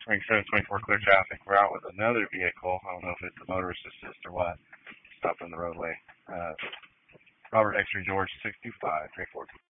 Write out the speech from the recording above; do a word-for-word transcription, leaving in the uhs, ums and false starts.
Ring seven twenty-four, clear traffic. We're out with another vehicle. I don't know if it's a motorist assist or what. Stopped on the roadway. Uh, Robert X-ray George six two five, three four.